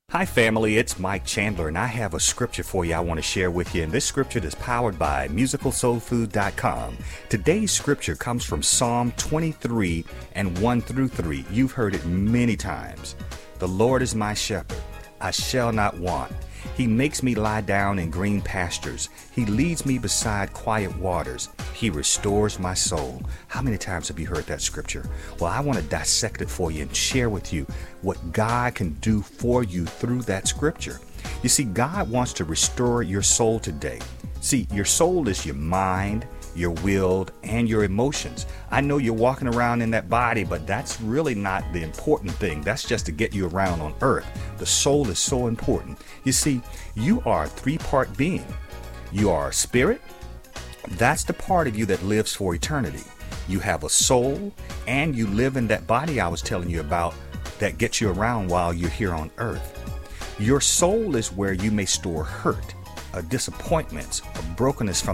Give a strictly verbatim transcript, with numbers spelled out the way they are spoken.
Hi family, it's Mike Chandler and I have a scripture for you I want to share with you, and this scripture is powered by musical soul food dot com. Today's scripture comes from Psalm twenty-three and one through three. You've heard it many times. The Lord is my shepherd, I shall not want. He makes me lie down in green pastures. He leads me beside quiet waters. He restores my soul. How many times have you heard that scripture? Well, I want to dissect it for you and share with you what God can do for you through that scripture. You see, God wants to restore your soul today. See, your soul is your mind, your will, and your emotions. I know you're walking around in that body, but that's really not the important thing. That's just to get you around on earth. The soul is so important. You see, you are a three-part being. You are a spirit. That's the part of you that lives for eternity. You have a soul, and you live in that body I was telling you about that gets you around while you're here on earth. Your soul is where you may store hurt, uh, disappointments, uh, brokenness from